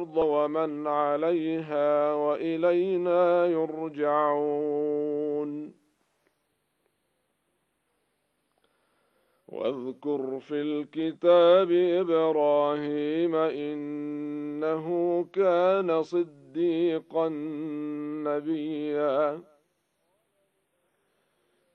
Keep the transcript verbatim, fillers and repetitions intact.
ومن عليها وإلينا يرجعون. واذكر في الكتاب إبراهيم إنه كان صديقا نبيا